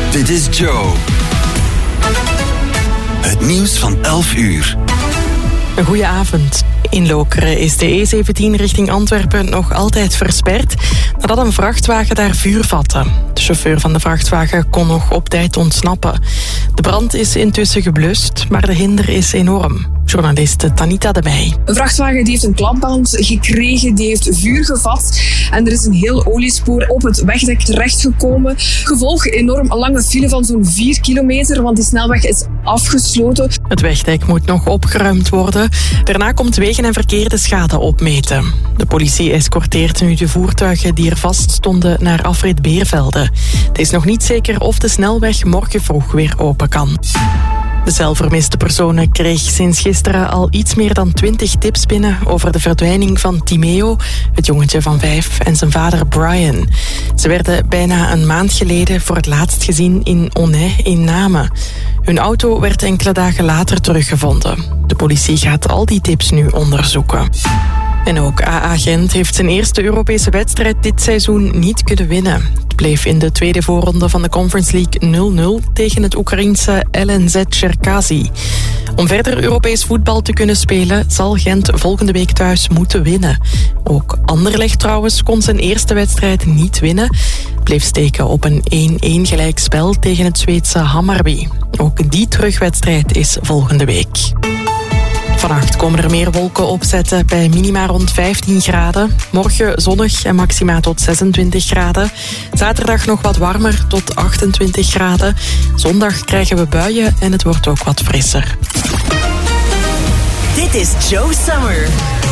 Dit is Joe. Het nieuws van 11 uur. Een goeie avond. In Lokeren is de E17 richting Antwerpen nog altijd versperd nadat een vrachtwagen daar vuur vatte. De chauffeur van de vrachtwagen kon nog op tijd ontsnappen. De brand is intussen geblust, maar de hinder is enorm. Journaliste Tanita de Meij. Een vrachtwagen die heeft een klapband gekregen, die heeft vuur gevat en er is een heel oliespoor op het wegdek terechtgekomen. Gevolg enorm lange file van zo'n 4 kilometer, want die snelweg is afgesloten. Het wegdek moet nog opgeruimd worden. Daarna komt wegen en verkeer de schade opmeten. De politie escorteert nu de voertuigen die er vast stonden naar afrit Beervelde. Het is nog niet zeker of de snelweg morgen vroeg weer open kan. De zelfvermiste personen kreeg sinds gisteren al iets meer dan 20 tips binnen over de verdwijning van Timeo, het jongetje van 5, en zijn vader Brian. Ze werden bijna een maand geleden voor het laatst gezien in Onnay in Namen. Hun auto werd enkele dagen later teruggevonden. De politie gaat al die tips nu onderzoeken. En ook AA Gent heeft zijn eerste Europese wedstrijd dit seizoen niet kunnen winnen. Het bleef in de tweede voorronde van de Conference League 0-0 tegen het Oekraïense LNZ Cherkasy. Om verder Europees voetbal te kunnen spelen zal Gent volgende week thuis moeten winnen. Ook Anderlecht trouwens kon zijn eerste wedstrijd niet winnen. Het bleef steken op een 1-1 gelijkspel tegen het Zweedse Hammarby. Ook die terugwedstrijd is volgende week. Vannacht komen er meer wolken opzetten bij minima rond 15 graden. Morgen zonnig en maxima tot 26 graden. Zaterdag nog wat warmer tot 28 graden. Zondag krijgen we buien en het wordt ook wat frisser. Dit is Joe Summer.